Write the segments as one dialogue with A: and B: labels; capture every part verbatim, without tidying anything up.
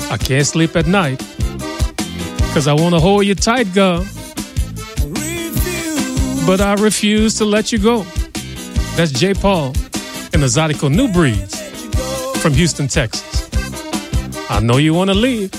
A: I can't sleep at night, cause I wanna hold you tight, girl. But I refuse to let you go. That's J. Paul and the Zydeco New Breeds from Houston, Texas. I know you wanna leave.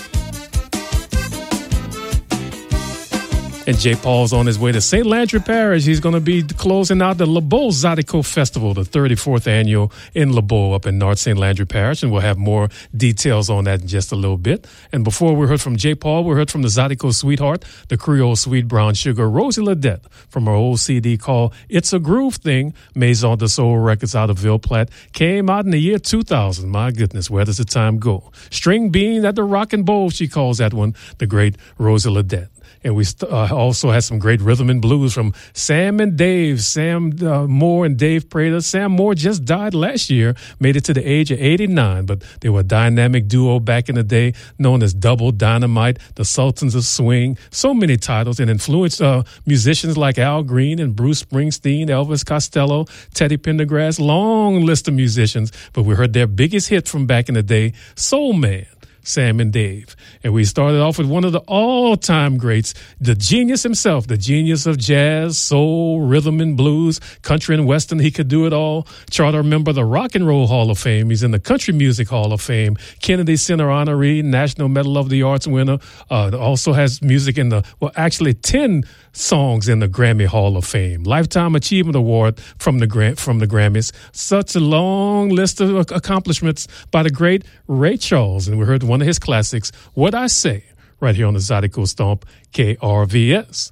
A: And J. Paul's on his way to Saint Landry Parish. He's going to be closing out the LeBeau Zydeco Festival, the thirty-fourth annual in LeBeau up in North Saint Landry Parish. And we'll have more details on that in just a little bit. And before we heard from J. Paul, we heard from the Zydeco Sweetheart, the Creole Sweet Brown Sugar, Rosie Ledette from her old C D called It's a Groove Thing, Maison de Soul Records out of Ville Platte. Came out in the year two thousand. My goodness, where does the time go? String Bean at the Rock and Bowl, she calls that one, the great Rosie Ledette. And we st- uh, also had some great rhythm and blues from Sam and Dave, Sam uh, Moore and Dave Prater. Sam Moore just died last year, made it to the age of eighty-nine, but they were a dynamic duo back in the day, known as Double Dynamite, the Sultans of Swing, so many titles, and influenced uh, musicians like Al Green and Bruce Springsteen, Elvis Costello, Teddy Pendergrass, long list of musicians, but we heard their biggest hit from back in the day, Soul Man. Sam and Dave. And we started off with one of the all-time greats, the genius himself, the genius of jazz, soul, rhythm and blues, country and western. He could do it all. Charter member of the Rock and Roll Hall of Fame. He's in the Country Music Hall of Fame. Kennedy Center honoree, National Medal of the Arts winner. Uh, also has music in the, well, actually ten songs in the Grammy Hall of Fame. Lifetime Achievement Award from the Gra- from the Grammys. Such a long list of accomplishments by the great Ray Charles. And we heard one of his classics, What I Say, right here on the Zydeco Stomp K R V S.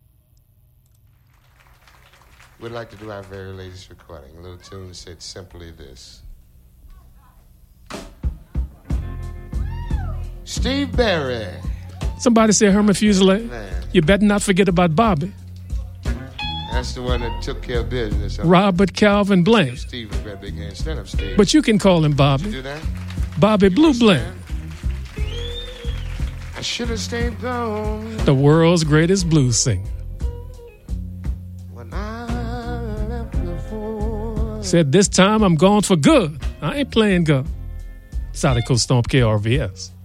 B: We'd like to do our very latest recording. A little tune that said simply this. Steve Berry.
A: Somebody said Herman Fuselier. You better not forget about Bobby.
B: That's the one that took care of business.
A: Robert Calvin Blank.
B: Steve was that big hand. Stand up, Steve.
A: But you can call him Bobby.
B: Did you do that?
A: Bobby Blue Blank.
B: I should have stayed gone.
A: The world's greatest blues singer.
B: When I left before.
A: Said this time I'm gone for good. I ain't playing good. Zydeco Stomp K R V S.